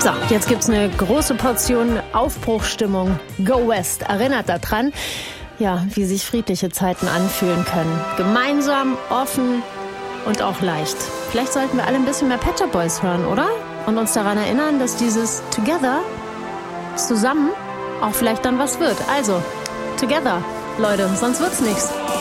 So, jetzt gibt's eine große Portion Aufbruchsstimmung. Go West erinnert daran, ja, wie sich friedliche Zeiten anfühlen können. Gemeinsam, offen und auch leicht. Vielleicht sollten wir alle ein bisschen mehr Pet Shop Boys hören, oder? Und uns daran erinnern, dass dieses Together, zusammen, auch vielleicht dann was wird. Also, together, Leute, sonst wird's nichts.